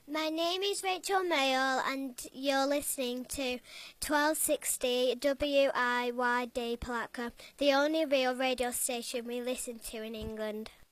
My name is Rachel Mayle and you're listening to 1260 WIYD Palatka, the only real radio station we listen to in England.